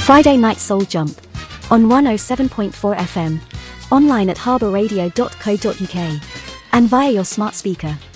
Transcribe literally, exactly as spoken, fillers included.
Friday Night Soul Jump on one oh seven point four F M, online at harbour radio dot co dot U K, and via your smart speaker.